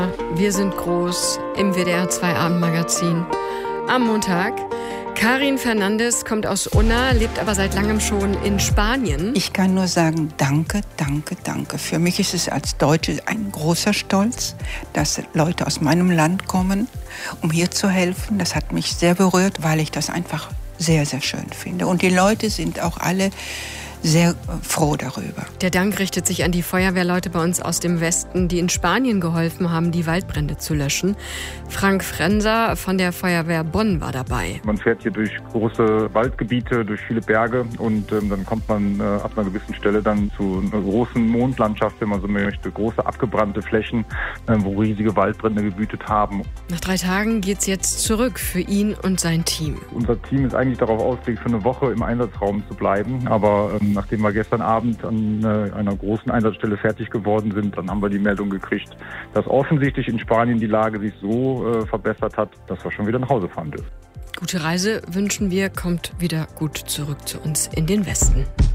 Wir sind groß im WDR 2 Abendmagazin. Am Montag. Karin Fernandes kommt aus Unna, lebt aber seit langem schon in Spanien. Ich kann nur sagen, danke, danke, danke. Für mich ist es als Deutsche ein großer Stolz, dass Leute aus meinem Land kommen, um hier zu helfen. Das hat mich sehr berührt, weil ich das einfach sehr, sehr schön finde. Und die Leute sind auch alle sehr froh darüber. Der Dank richtet sich an die Feuerwehrleute bei uns aus dem Westen, die in Spanien geholfen haben, die Waldbrände zu löschen. Frank Frenser von der Feuerwehr Bonn war dabei. Man fährt hier durch große Waldgebiete, durch viele Berge und dann kommt man ab einer gewissen Stelle dann zu einer großen Mondlandschaft, wenn man so möchte. Große abgebrannte Flächen, wo riesige Waldbrände gewütet haben. Nach 3 Tagen geht's jetzt zurück für ihn und sein Team. Unser Team ist eigentlich darauf ausgelegt, für eine Woche im Einsatzraum zu bleiben, aber nachdem wir gestern Abend an einer großen Einsatzstelle fertig geworden sind, dann haben wir die Meldung gekriegt, dass offensichtlich in Spanien die Lage sich so verbessert hat, dass wir schon wieder nach Hause fahren dürfen. Gute Reise wünschen wir, kommt wieder gut zurück zu uns in den Westen.